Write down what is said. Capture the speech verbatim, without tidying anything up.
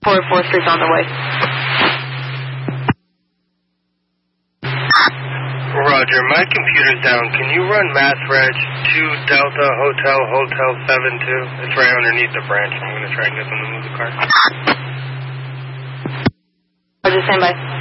four four Street's on the way. Roger, my computer's down. Can you run Mass Reg two Delta Hotel Hotel seven two? It's right underneath the branch. I'm going to try and get them to move the car. Roger, stand by.